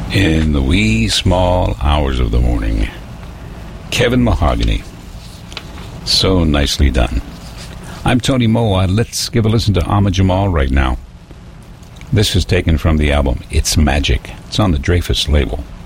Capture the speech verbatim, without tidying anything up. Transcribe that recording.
In the wee small hours of the morning. Kevin Mahogany. So nicely done. I'm Tony Moe. Uh, let's give a listen to Ahmad Jamal right now. This is taken from the album It's Magic. It's on the Dreyfus label.